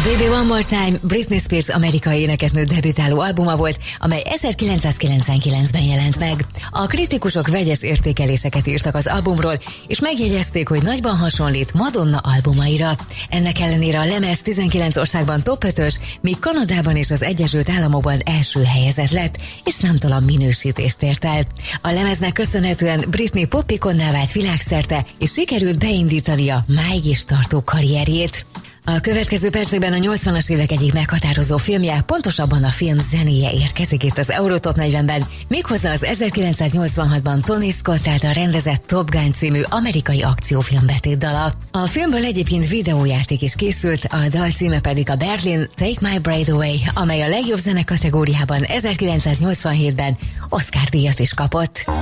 Baby One More Time Britney Spears amerikai énekesnő debütáló albuma volt, amely 1999-ben jelent meg. A kritikusok vegyes értékeléseket írtak az albumról, és megjegyezték, hogy nagyban hasonlít Madonna albumaira. Ennek ellenére a lemez 19 országban top 5-ös, míg Kanadában és az Egyesült Államokban első helyezett lett, és számtalan minősítést ért el. A lemeznek köszönhetően Britney popikonná vált világszerte, és sikerült beindítania máig is tartó karrierjét. A következő percekben a 80-as évek egyik meghatározó filmje, pontosabban a film zenéje érkezik itt az Eurotop 40-ben, méghozzá az 1986-ban Tony Scott által rendezett Top Gun című amerikai akciófilm betétdala. A filmből egyébként videójáték is készült, a dal címe pedig a Berlin Take My Breath Away, amely a legjobb zene kategóriában 1987-ben Oscar-díjat is kapott.